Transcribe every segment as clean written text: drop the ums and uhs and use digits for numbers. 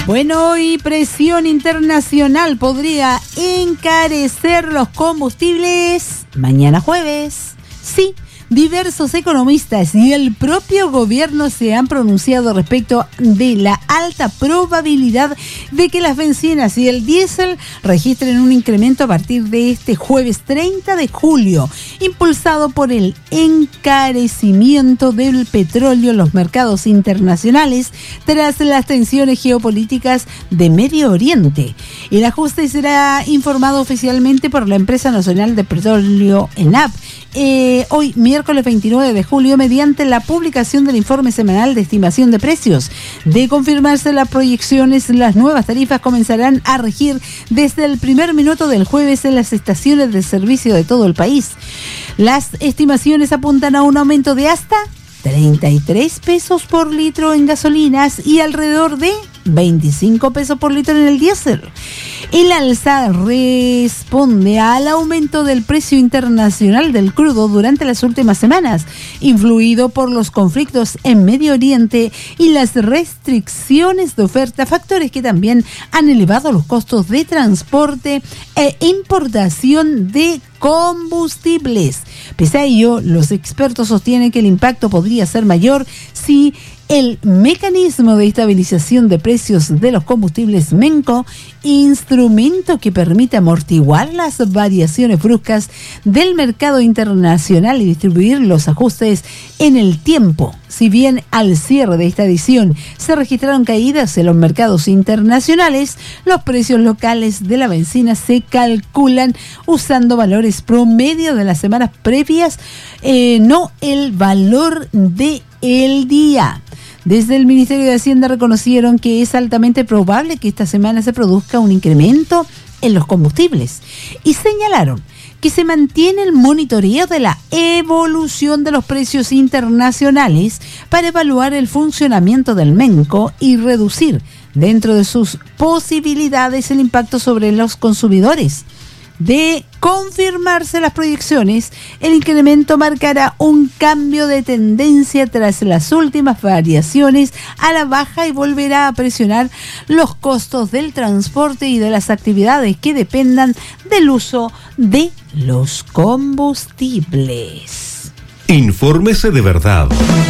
Bueno, hoy presión internacional podría encarecer los combustibles mañana jueves. Sí, diversos economistas y el propio gobierno se han pronunciado respecto de la alta probabilidad de que las bencinas y el diésel registren un incremento a partir de este jueves 30 de julio, impulsado por el encarecimiento del petróleo en los mercados internacionales tras las tensiones geopolíticas de Medio Oriente. El ajuste será informado oficialmente por la empresa nacional de petróleo ENAP hoy miércoles 29 de julio mediante la publicación del informe semanal de estimación de precios. De confirmarse las proyecciones, las nuevas tarifas comenzarán a regir desde el primer minuto del jueves en las estaciones de servicio de todo el país. Las estimaciones apuntan a un aumento de hasta 33 pesos por litro en gasolinas y alrededor de 25 pesos por litro en el diésel. El alza responde al aumento del precio internacional del crudo durante las últimas semanas, influido por los conflictos en Medio Oriente y las restricciones de oferta, factores que también han elevado los costos de transporte e importación de combustibles. Pese a ello, los expertos sostienen que el impacto podría ser mayor si el mecanismo de estabilización de precios de los combustibles MENCO, instrumento que permite amortiguar las variaciones bruscas del mercado internacional y distribuir los ajustes en el tiempo. Si bien al cierre de esta edición se registraron caídas en los mercados internacionales, los precios locales de la bencina se calculan usando valores promedio de las semanas previas, no el valor de el día. Desde el Ministerio de Hacienda reconocieron que es altamente probable que esta semana se produzca un incremento en los combustibles y señalaron que se mantiene el monitoreo de la evolución de los precios internacionales para evaluar el funcionamiento del MENCO y reducir dentro de sus posibilidades el impacto sobre los consumidores. De confirmarse las proyecciones, el incremento marcará un cambio de tendencia tras las últimas variaciones a la baja y volverá a presionar los costos del transporte y de las actividades que dependan del uso de los combustibles. Infórmese de verdad.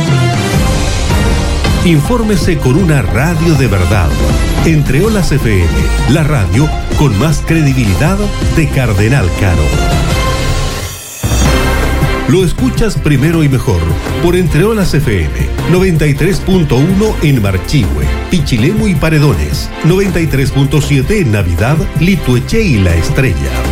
Infórmese con una radio de verdad. Entre Olas FM, la radio con más credibilidad de Cardenal Caro. Lo escuchas primero y mejor por Entre Olas FM, 93.1 en Marchihue, Pichilemu y Paredones, 93.7 en Navidad, Litueche y La Estrella.